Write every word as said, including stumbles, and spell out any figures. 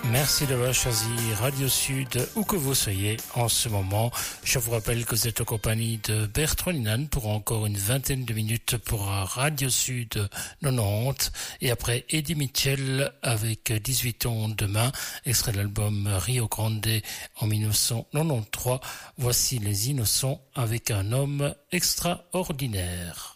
Merci d'avoir choisi Radio Sud, où que vous soyez en ce moment. Je vous rappelle que vous êtes en compagnie de Bertrand Linan pour encore une vingtaine de minutes pour Radio Sud quatre-vingt-dix. Et après, Eddie Mitchell avec dix-huit ans demain, extrait de l'album Rio Grande en mille neuf cent quatre-vingt-treize. Voici Les Innocents avec Un homme extraordinaire.